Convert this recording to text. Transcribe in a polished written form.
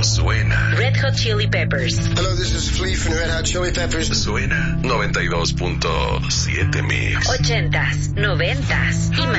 Esto suena. Red Hot Chili Peppers. Hello, this is Flea from Red Hot Chili Peppers. Suena 92.7 Mix. 80s, 90s y más.